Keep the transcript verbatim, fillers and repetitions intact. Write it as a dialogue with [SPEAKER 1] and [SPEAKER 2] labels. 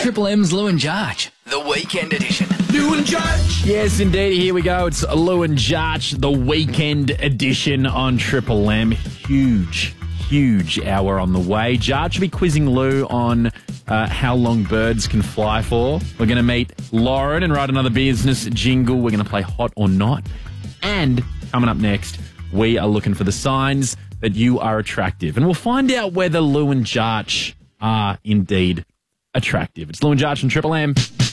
[SPEAKER 1] Triple M's Lou and Jarch, the weekend edition.
[SPEAKER 2] Lou and Jarch.
[SPEAKER 3] Yes, indeed. Here we go. It's Lou and Jarch, the weekend edition on Triple M. Huge, huge hour on the way. Jarch will be quizzing Lou on uh, how long birds can fly for. We're going to meet Lauren and write another business jingle. We're going to play Hot or Not. And coming up next, we are looking for the signs that you are attractive. And we'll find out whether Lou and Jarch are indeed attractive. It's Lou and Jarch on Triple M.